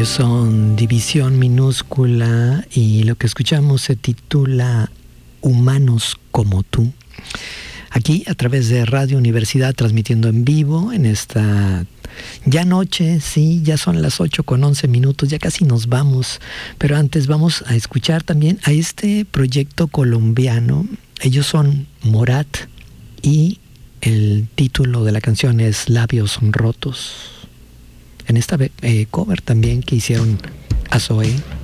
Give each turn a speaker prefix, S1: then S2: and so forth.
S1: Ellos son División Minúscula y lo que escuchamos se titula Humanos como tú. Aquí a través de Radio Universidad, transmitiendo en vivo en esta ya noche, sí, ya son las 8:11, ya casi nos vamos, pero antes vamos a escuchar también a este proyecto colombiano. Ellos son Morat y el título de la canción es Labios Rotos. En esta cover también que hicieron a Zoé.